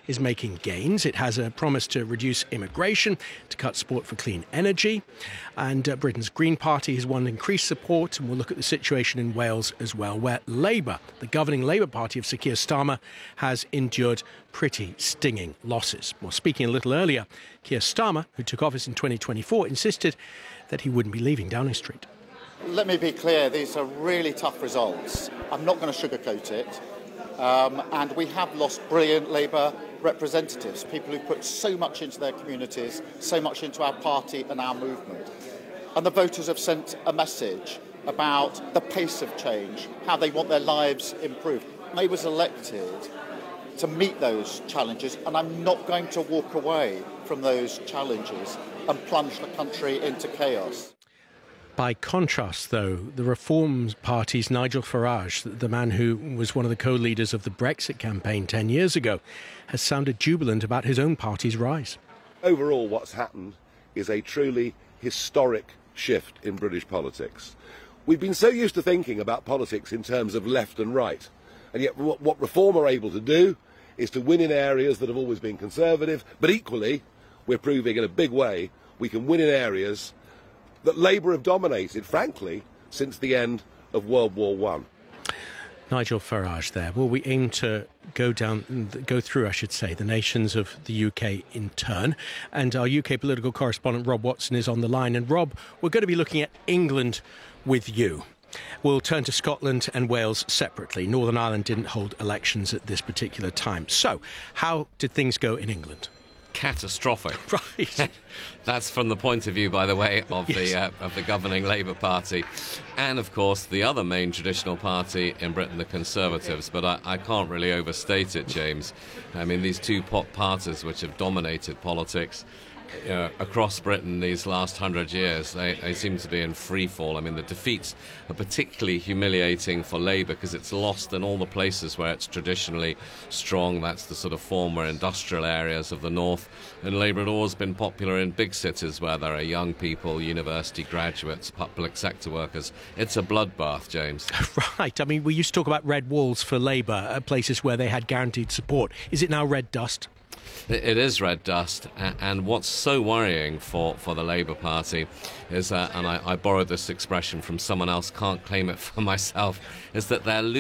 is making gains. It has a promise to reduce immigration, to cut support for clean energy. And Britain's Green Party has won increased support, and we'll look at the situation in Wales as well, where Labour, the governing Labour Party of Sir Keir Starmer, has endured pretty stinging losses. Well, speaking a little earlier, Keir Starmer, who took office in 2024, insisted that he wouldn't be leaving Downing Street. Let me be clear, these are really tough results. I'm not going to sugarcoat it. And we have lost brilliant Labour representatives, people who put so much into their communities, so much into our party and our movement. And the voters have sent a message about the pace of change, how they want their lives improved. May was elected to meet those challenges, and I'm not going to walk away from those challenges and plunge the country into chaos. By contrast, though, the Reform Party's Nigel Farage, the man who was one of the co-leaders of the Brexit campaign 10 years ago, has sounded jubilant about his own party's rise. Overall, what's happened is a truly historic shift in British politics. We've been so used to thinking about politics in terms of left and right, and yet what Reform are able to do is to win in areas that have always been conservative, but equally, we're proving in a big way we can win in areas that Labour have dominated, frankly, since the end of World War I. Nigel Farage there. Well, we aim to go through, the nations of the UK in turn. And our UK political correspondent, Rob Watson, is on the line. And Rob, we're going to be looking at England with you. We'll turn to Scotland and Wales separately. Northern Ireland didn't hold elections at this particular time. So, how did things go in England? Catastrophic. Right. That's from the point of view, by the way, of Yes. the governing Labour Party, and of course the other main traditional party in Britain, the Conservatives. But I can't really overstate it, James. I mean, these two parties which have dominated politics across Britain these last 100 years, they seem to be in free fall. I mean, the defeats are particularly humiliating for Labour because it's lost in all the places where it's traditionally strong. That's the sort of former industrial areas of the north. And Labour had always been popular in big cities where there are young people, university graduates, public sector workers. It's a bloodbath, James. Right. I mean, we used to talk about red walls for Labour at places where they had guaranteed support. Is it now red dust? It is red dust, and what's so worrying for the Labour Party is, and I borrowed this expression from someone else, can't claim it for myself, is that they're